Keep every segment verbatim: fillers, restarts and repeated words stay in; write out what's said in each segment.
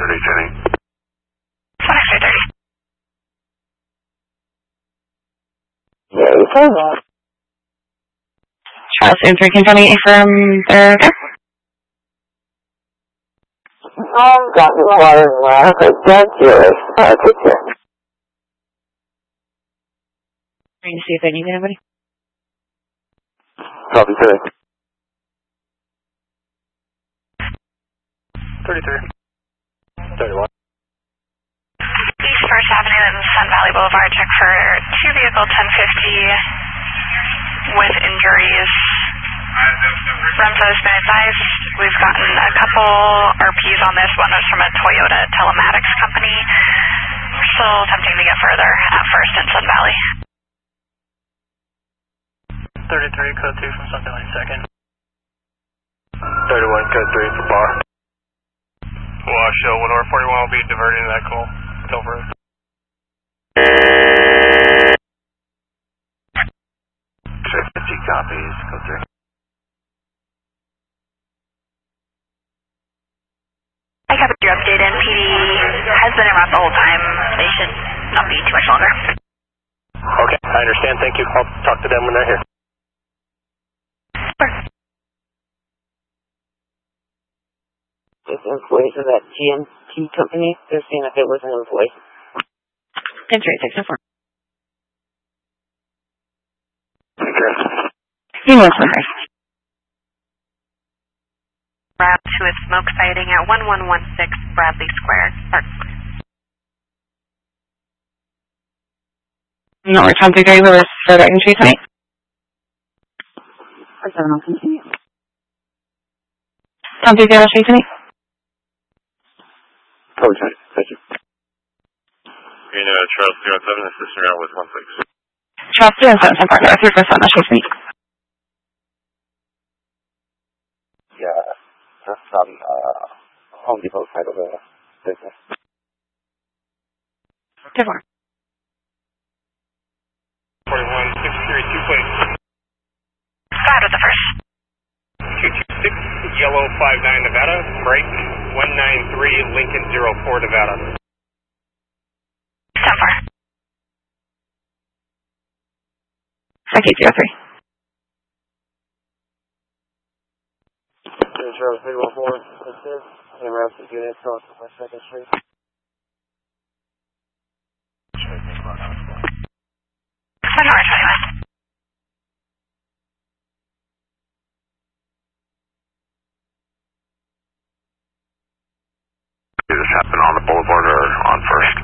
thirty, Jenny. twenty-three thirty. Yeah, you say that. Charles Inter, can you tell me from there? Okay. I've gotten a lot of that, but that's yours. That's it. Trying to see if I need anybody. Copy, today. thirty-three. thirty-one. East First Avenue and Sun Valley Boulevard, check for two vehicle ten fifty with injuries. Renfo's been advised. We've gotten a couple R Ps on this. One was from a Toyota telematics company. We're still attempting to get further at First and Sun Valley. thirty-three, code two from Sun Valley, second. thirty-one, code three for bar. Well, show one R forty-one will be diverted to that call. Go for it. fifty copies, code three. I copied your update, and P D has been around the whole time. They should not be too much longer. Okay, I understand. Thank you. I'll talk to them when they're here. Sure. This employees of that G M T company, they're seeing if it was an employee. Inter, six oh four. Okay. You know what's first. Route to a smoke sighting at one one one six Bradley Square. Park. No, we're trying to go over further entry tonight. I don't know. Continue. Time to go over tonight. Code ten. Thank you. You know, Charles zero seven, assistant route with one six. Charles zero seven, Sun Park, that's your first one, that's just me. Yeah, that's from uh, Home Depot side of the business. Good one. forty-one, six three two, please. Go ahead with the first. two two six, Yellow five nine Nevada, break one nine three Lincoln zero four Nevada. ten four. Okay, zero three. Charles three one four, this is the route to unit across my second street. One hour twenty-one. Did this happen on the boulevard or on First?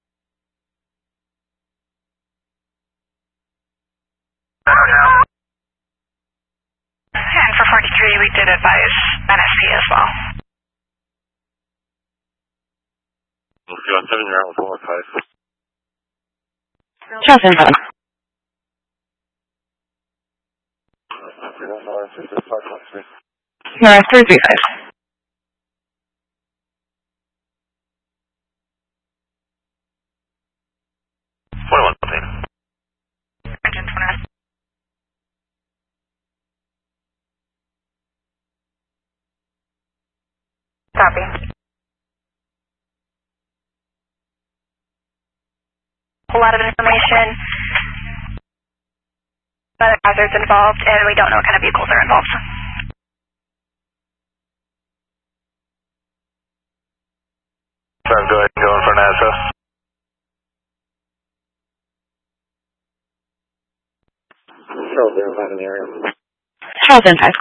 And for forty-three, we did advise N S P as well. We'll see on seven route with one five. Charles Inter. No, it's three three five. forty-one, something. Engine twenty. Copy. A lot of information, other hazards involved, and we don't know what kind of vehicles are involved. Time to go ahead and go in for NASA. Charles zero five in the area. Charles Inter.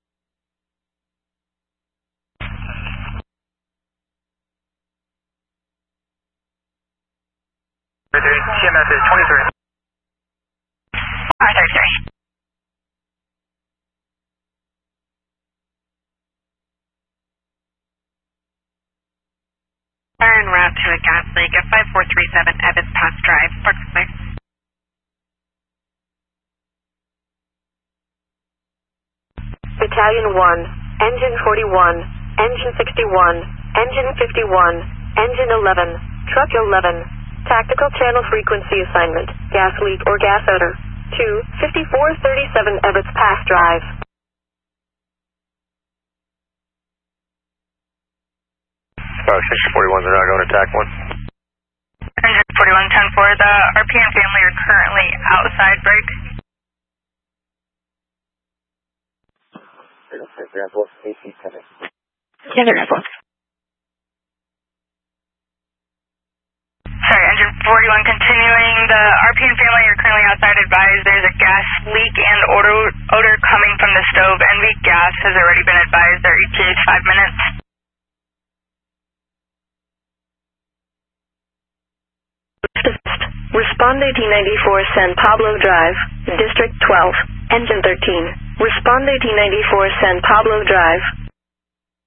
T M S is twenty-three. R thirty-three. Are en route to a gas leak at five four three seven Evans Pass Drive, Park Square. Battalion one, Engine forty-one, Engine sixty-one, Engine fifty-one, Engine eleven, Truck eleven, Tactical Channel Frequency Assignment, Gas Leak or Gas Odor, to fifty-four thirty-seven Evans Pass Drive. Section forty-ones are not going to attack one. Engine forty-one ten four, the R P and family are currently outside break. Grand Wolf, A C coming. Yeah, they're both. Sorry, engine forty-one continuing. The R P and family are currently outside. Advised there's a gas leak and odor, odor coming from the stove. N V gas has already been advised. Their E T A is five minutes. Respond eight ninety-four San Pablo Drive, District twelve, Engine thirteen. Respond eight ninety-four San Pablo Drive,